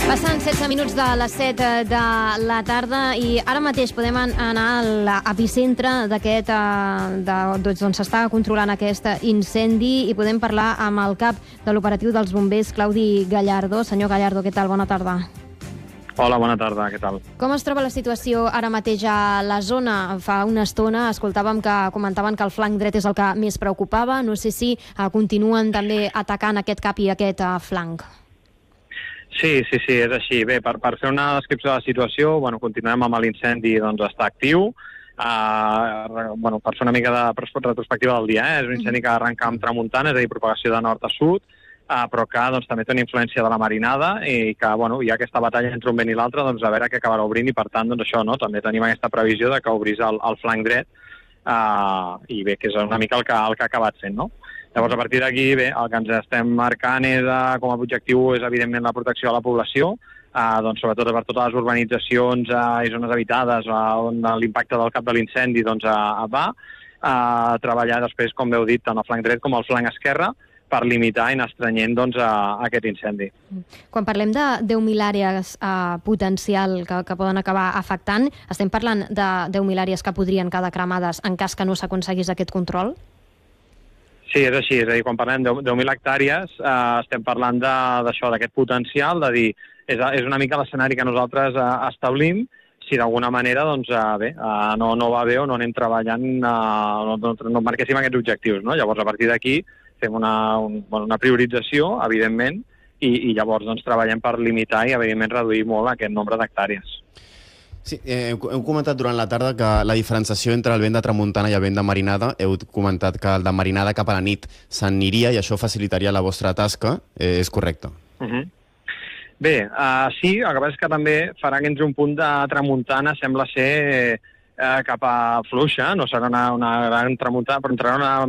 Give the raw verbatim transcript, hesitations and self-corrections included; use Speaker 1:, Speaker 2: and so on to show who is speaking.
Speaker 1: Passen setze minuts de les set de la tarda i ara mateix podem anar a l'epicentre d'aquest, d'on s'està controlant aquest incendi, i podem parlar amb el cap de l'operatiu dels bombers, Claudi Gallardo. Senyor Gallardo, què tal? Bona tarda.
Speaker 2: Hola, bona tarda, què tal?
Speaker 1: Com es troba la situació ara mateix a la zona? Fa una estona escoltàvem que comentaven que el flanc dret és el que més preocupava. No sé si continuen també atacant aquest cap i aquest flanc.
Speaker 2: Sí, sí, sí, és així. Bé, per, per fer una descripció de la situació, bueno, continuem amb l'incendi, doncs està actiu. Uh, bueno, per fer una mica de retrospectiva del dia, eh? És un incendi que arrenca amb tramuntana, és a dir, propagació de nord a sud, uh, però que doncs, també té una influència de la marinada i que bueno, hi ha aquesta batalla entre un vent i l'altre, doncs a veure què acabarà obrint, i per tant doncs, això, no? També tenim aquesta previsió de que obrís el, el flanc dret, uh, i bé, que és una mica el que, el que ha acabat sent, no? Llavors, a partir d'aquí, bé, el que ens estem marcant és, eh, com a objectiu és, evidentment, la protecció de la població, eh, doncs, sobretot per totes les urbanitzacions eh, i zones habitades eh, on l'impacte del cap de l'incendi doncs, eh, va, eh, treballar després, com heu dit, tant el flanc dret com el flanc esquerre, per limitar i anar estrenyent doncs, a, a aquest incendi.
Speaker 1: Quan parlem de deu mil àrees eh, potencial que, que poden acabar afectant, estem parlant de deu mil àrees que podrien quedar cremades en cas que no s'aconseguís aquest control?
Speaker 2: Sí, és així, és a dir, quan parlem de deu mil hectàrees eh, estem parlant d'això, d'aquest potencial, de dir, és, és una mica l'escenari que nosaltres eh, establim, si d'alguna manera, doncs, eh, bé, eh, no, no va bé o no anem treballant, eh, no, no, no marquéssim aquests objectius, no? Llavors, a partir d'aquí, fem una, un, bueno, una priorització, evidentment, i, i llavors doncs, treballem per limitar i, evidentment, reduir molt aquest nombre d'hectàrees.
Speaker 3: Sí, eh, heu comentat durant la tarda que la diferenciació entre el vent de tramuntana i el vent de marinada, heu comentat que el de marinada cap a la nit s'aniria i això facilitaria la vostra tasca, eh, és correcte?
Speaker 2: Uh -huh. Bé, uh, sí, el que passa és que també farà que entri un punt de tramuntana, sembla ser eh, cap a fluixa, no serà una, una gran tramuntana, però entrarà una